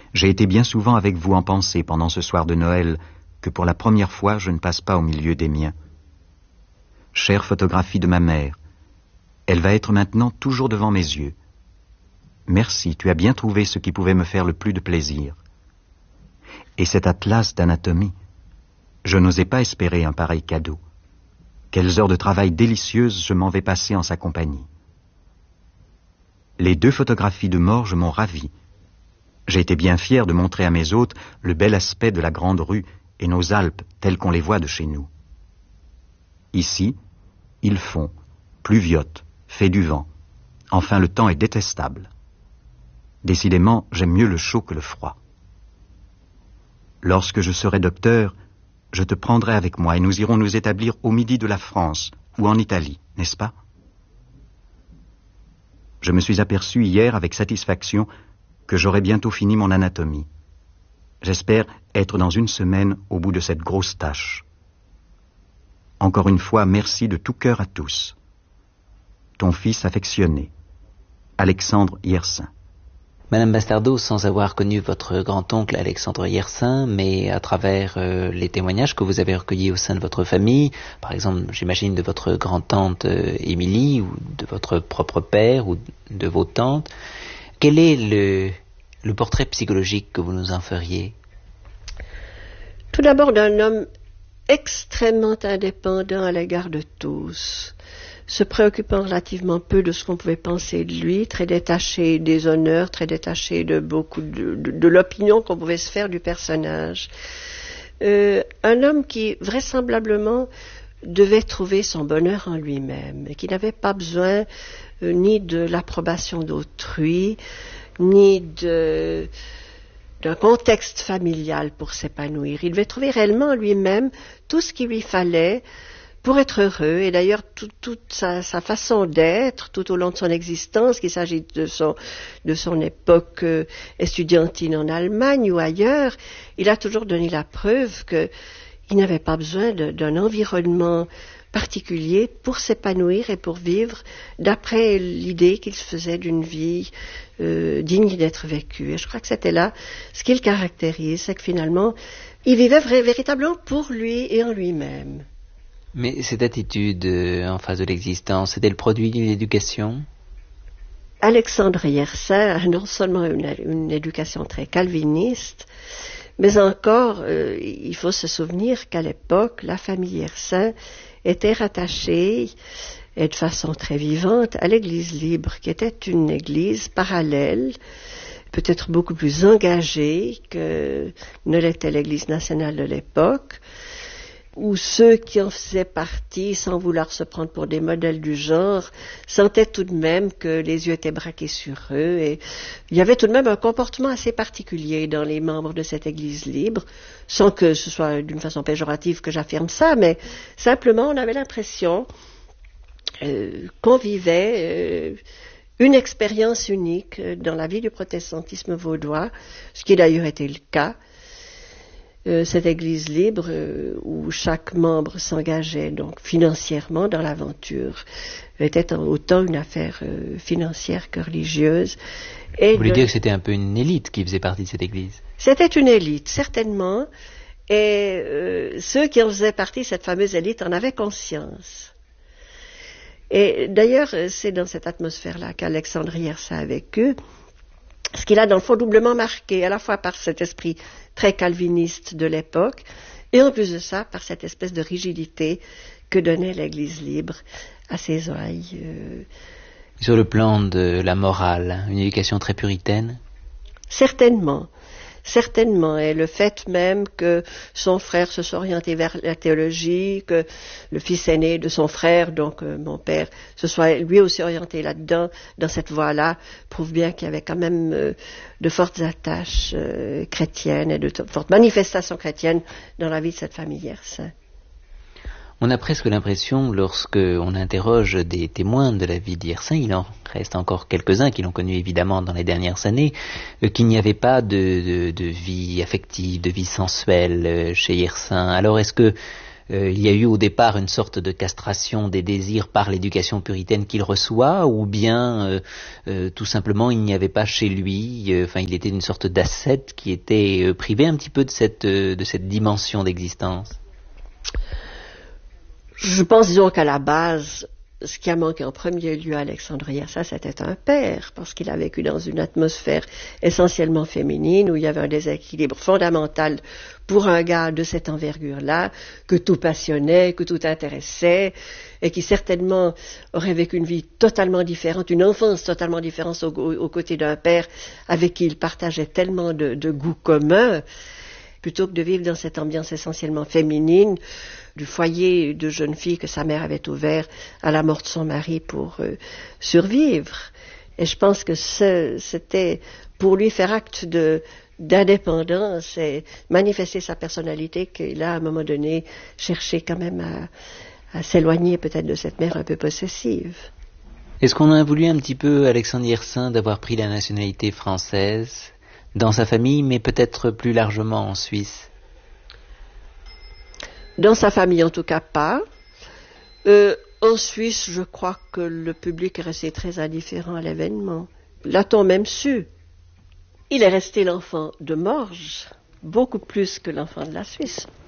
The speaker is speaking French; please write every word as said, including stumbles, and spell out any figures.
J'ai été bien souvent avec vous en pensée pendant ce soir de Noël, que pour la première fois je ne passe pas au milieu des miens. Chère photographie de ma mère, elle va être maintenant toujours devant mes yeux. Merci, tu as bien trouvé ce qui pouvait me faire le plus de plaisir. Et cet atlas d'anatomie, je n'osais pas espérer un pareil cadeau. Quelles heures de travail délicieuses je m'en vais passer en sa compagnie. Les deux photographies de Morge m'ont ravi. J'ai été bien fier de montrer à mes hôtes le bel aspect de la grande rue et nos Alpes telles qu'on les voit de chez nous. Ici, ils font, pluviote, fait du vent. Enfin, le temps est détestable. Décidément, j'aime mieux le chaud que le froid. Lorsque je serai docteur, je te prendrai avec moi et nous irons nous établir au midi de la France ou en Italie, n'est-ce pas? Je me suis aperçu hier avec satisfaction que j'aurai bientôt fini mon anatomie. J'espère être dans une semaine au bout de cette grosse tâche. Encore une fois, merci de tout cœur à tous. Ton fils affectionné, Alexandre Yersin. Madame Bastardeau, sans avoir connu votre grand-oncle Alexandre Yersin, mais à travers euh, les témoignages que vous avez recueillis au sein de votre famille, par exemple, j'imagine de votre grand-tante euh, Émilie, ou de votre propre père, ou de vos tantes, quel est le, le portrait psychologique que vous nous en feriez? Tout d'abord d'un homme extrêmement indépendant à l'égard de tous, se préoccupant relativement peu de ce qu'on pouvait penser de lui, très détaché des honneurs, très détaché de beaucoup de, de, de l'opinion qu'on pouvait se faire du personnage. Euh, un homme qui vraisemblablement devait trouver son bonheur en lui-même et qui n'avait pas besoin euh, ni de l'approbation d'autrui, ni de d'un contexte familial pour s'épanouir. Il devait trouver réellement en lui-même tout ce qu'il lui fallait pour être heureux, et d'ailleurs tout, toute sa, sa façon d'être tout au long de son existence, qu'il s'agisse de son, de son époque euh, estudiantine en Allemagne ou ailleurs, il a toujours donné la preuve qu'il n'avait pas besoin de, d'un environnement particulier pour s'épanouir et pour vivre d'après l'idée qu'il se faisait d'une vie euh, digne d'être vécue. Et je crois que c'était là ce qui le caractérise, c'est que finalement, il vivait vrai, véritablement pour lui et en lui-même. Mais cette attitude euh, en face de l'existence, c'était le produit d'une éducation? Alexandre Yersin a non seulement une, une éducation très calviniste, mais encore, euh, il faut se souvenir qu'à l'époque, la famille Yersin était rattachée, et de façon très vivante, à l'Église libre, qui était une église parallèle, peut-être beaucoup plus engagée que ne l'était l'Église nationale de l'époque, où ceux qui en faisaient partie, sans vouloir se prendre pour des modèles du genre, sentaient tout de même que les yeux étaient braqués sur eux, et il y avait tout de même un comportement assez particulier dans les membres de cette Église libre, sans que ce soit d'une façon péjorative que j'affirme ça, mais simplement on avait l'impression euh, qu'on vivait euh, une expérience unique dans la vie du protestantisme vaudois, ce qui d'ailleurs était le cas. Euh, cette église libre euh, où chaque membre s'engageait donc financièrement dans l'aventure était autant une affaire euh, financière que religieuse. Et Vous voulez de... dire que c'était un peu une élite qui faisait partie de cette église? C'était une élite, certainement, et euh, ceux qui en faisaient partie, cette fameuse élite, en avaient conscience. Et d'ailleurs, c'est dans cette atmosphère-là qu'Alexandre Yersin a vécu, ce qu'il a dans le fond doublement marqué, à la fois par cet esprit très calviniste de l'époque, et en plus de ça, par cette espèce de rigidité que donnait l'Église libre à ses oreilles. Euh... Sur le plan de la morale, une éducation très puritaine? Certainement. Certainement, et le fait même que son frère se soit orienté vers la théologie, que le fils aîné de son frère, donc euh, mon père, se soit lui aussi orienté là-dedans, dans cette voie-là, prouve bien qu'il y avait quand même euh, de fortes attaches euh, chrétiennes et de t- fortes manifestations chrétiennes dans la vie de cette famille Yersin. On a presque l'impression, lorsque on interroge des témoins de la vie d'Yersin, il en reste encore quelques-uns qui l'ont connu évidemment dans les dernières années, euh, qu'il n'y avait pas de, de, de vie affective, de vie sensuelle euh, chez Yersin. Alors est-ce que euh, il y a eu au départ une sorte de castration des désirs par l'éducation puritaine qu'il reçoit, ou bien euh, euh, tout simplement il n'y avait pas chez lui, euh, enfin il était une sorte d'ascète qui était euh, privé un petit peu de cette, euh, de cette dimension d'existence? Je pense, disons, qu'à la base, ce qui a manqué en premier lieu à Alexandre Yersin, c'était un père, parce qu'il a vécu dans une atmosphère essentiellement féminine, où il y avait un déséquilibre fondamental pour un gars de cette envergure-là, que tout passionnait, que tout intéressait, et qui certainement aurait vécu une vie totalement différente, une enfance totalement différente aux au côtés d'un père avec qui il partageait tellement de, de goûts communs, plutôt que de vivre dans cette ambiance essentiellement féminine, du foyer de jeune fille que sa mère avait ouvert à la mort de son mari pour euh, survivre. Et je pense que ce, c'était pour lui faire acte de, d'indépendance et manifester sa personnalité qu'il a à un moment donné cherché quand même à, à s'éloigner peut-être de cette mère un peu possessive. Est-ce qu'on a voulu un petit peu, Alexandre Yersin, d'avoir pris la nationalité française dans sa famille, mais peut-être plus largement en Suisse? Dans sa famille, en tout cas, pas. Euh, en Suisse, je crois que le public est resté très indifférent à l'événement. L'a-t-on même su? Il est resté l'enfant de Morges, beaucoup plus que l'enfant de la Suisse.